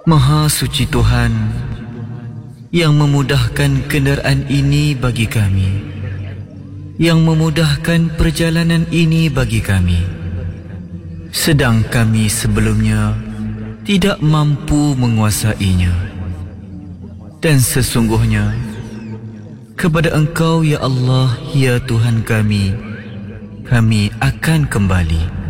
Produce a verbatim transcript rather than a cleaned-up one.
Maha suci Tuhan yang memudahkan kenderaan ini bagi kami, yang memudahkan perjalanan ini bagi kami, sedang kami sebelumnya tidak mampu menguasainya. Dan sesungguhnya kepada Engkau ya Allah, ya Tuhan kami, kami akan kembali.